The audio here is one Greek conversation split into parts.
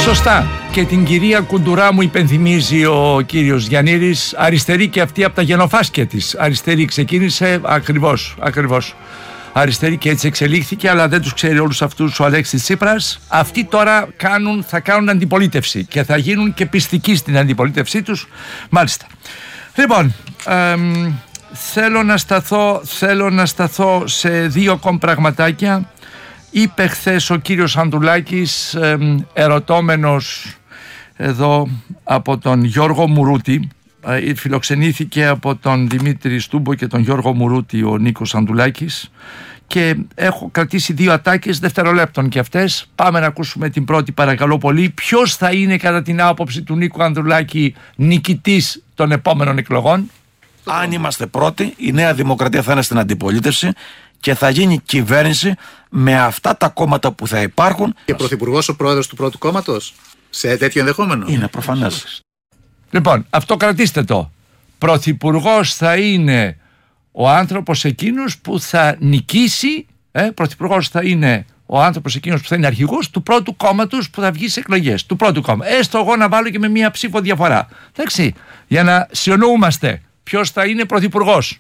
Σωστά. Και την κυρία Κουντουρά μου υπενθυμίζει ο κύριος Γιαννήρης, αριστερή και αυτή από τα γενοφάσκια της. Αριστερή ξεκίνησε ακριβώς. Αριστερή και έτσι εξελίχθηκε, αλλά δεν τους ξέρει όλους αυτούς ο Αλέξης Τσίπρας. Αυτοί τώρα θα κάνουν αντιπολίτευση και θα γίνουν και πιστικοί στην αντιπολίτευσή τους. Μάλιστα. Λοιπόν, θέλω να σταθώ σε δύο ακόμη πραγματάκια. Είπε χθες ο κύριος Ανδρουλάκης, ερωτώμενος εδώ από τον Γιώργο Μουρούτη, φιλοξενήθηκε από τον Δημήτρη Στούμπο και τον Γιώργο Μουρούτη ο Νίκος Ανδρουλάκης, και έχω κρατήσει δύο ατάκες δευτερολέπτων και αυτές. Πάμε να ακούσουμε την πρώτη, παρακαλώ πολύ. Ποιος θα είναι κατά την άποψη του Νίκου Ανδρουλάκη νικητής των επόμενων εκλογών? Αν είμαστε πρώτοι, η Νέα Δημοκρατία θα είναι στην αντιπολίτευση και θα γίνει κυβέρνηση με αυτά τα κόμματα που θα υπάρχουν. Και πρωθυπουργός ο πρόεδρος του πρώτου κόμματος, σε τέτοιο ενδεχόμενο? Είναι προφανές. Λοιπόν, αυτό κρατήστε το. Πρωθυπουργός θα είναι ο άνθρωπος εκείνος που θα νικήσει, πρωθυπουργός θα είναι ο άνθρωπος εκείνος που θα είναι αρχηγός του πρώτου κόμματος που θα βγει σε εκλογές. Του πρώτου κόμμα. Έστω εγώ να βάλω και με μία ψήφο διαφορά. Εντάξει, για να συνοούμαστε ποιος θα είναι πρωθυπουργός.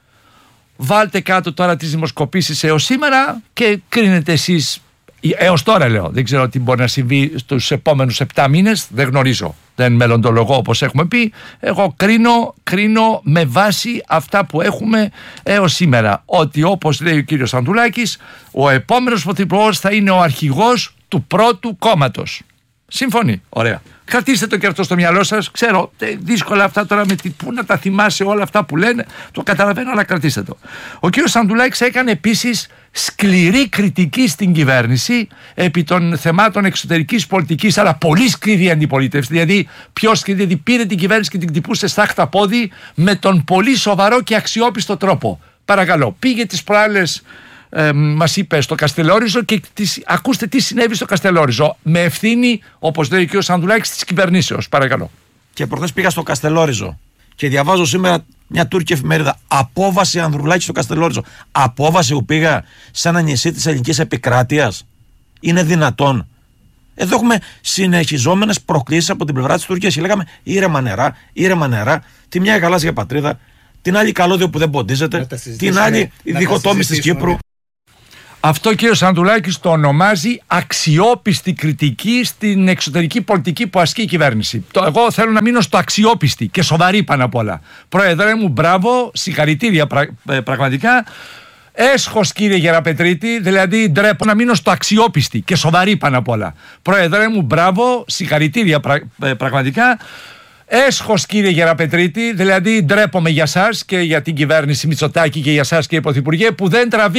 Βάλτε κάτω τώρα τις δημοσκοπήσεις έως σήμερα και κρίνετε εσείς. Έως τώρα λέω, δεν ξέρω τι μπορεί να συμβεί στους επόμενους 7 μήνες, δεν γνωρίζω, δεν μελλοντολογώ όπως έχουμε πει. Εγώ κρίνω με βάση αυτά που έχουμε έως σήμερα, ότι όπως λέει ο κύριος Ανδρουλάκης, ο επόμενος πρωθυπουργός θα είναι ο αρχηγός του πρώτου κόμματος. Συμφωνεί, ωραία. Κρατήστε το και αυτό στο μυαλό σας. Ξέρω, δύσκολα αυτά τώρα πού να τα θυμάσαι όλα αυτά που λένε. Το καταλαβαίνω, αλλά κρατήστε το. Ο κύριος Ανδρουλάκης έκανε επίσης σκληρή κριτική στην κυβέρνηση επί των θεμάτων εξωτερικής πολιτικής, αλλά πολύ σκληρή αντιπολίτευση. Δηλαδή, πιο σκληρή, δηλαδή πήρε την κυβέρνηση και την κτυπούσε στάχτα πόδι με τον πολύ σοβαρό και αξιόπιστο τρόπο. Παρακαλώ, πήγε τις προάλλες. Μας είπε στο Καστελόριζο και ακούστε τι συνέβη στο Καστελόριζο. Με ευθύνη, όπως λέει ο κ. Ανδρουλάκης, της κυβερνήσεως. Παρακαλώ. Και προχθές πήγα στο Καστελόριζο και διαβάζω σήμερα μια τουρκική εφημερίδα. Απόβαση Ανδρουλάκη στο Καστελόριζο. Απόβαση που πήγα σε ένα νησί της ελληνικής επικράτειας. Είναι δυνατόν? Εδώ έχουμε συνεχιζόμενες προκλήσεις από την πλευρά της Τουρκίας. Και λέγαμε ήρεμα νερά. Τη μια γαλάζια πατρίδα, την άλλη καλώδιο που δεν ποντίζεται, την άλλη η διχοτόμηση της Κύπρου. Αυτό ο κύριος Ανδρουλάκης το ονομάζει αξιόπιστη κριτική στην εξωτερική πολιτική που ασκεί η κυβέρνηση. Εγώ θέλω να μείνω στο αξιόπιστη και σοβαρή πάνω απ' όλα. Πρόεδρε μου, μπράβο, συγχαρητήρια πραγματικά. Έσχος κύριε Γεραπετρίτη, δηλαδή ντρέπω να μείνω στο αξιόπιστη και σοβαρή πάνω απ' όλα. Πρόεδρε μου, μπράβο, συγχαρητήρια πραγματικά. Έσχος κύριε Γεραπετρίτη, δηλαδή ντρέπομαι για σας και για την κυβέρνηση Μητσοτάκη και για σας κύριε Πρωθυπουργέ που δεν τραβεί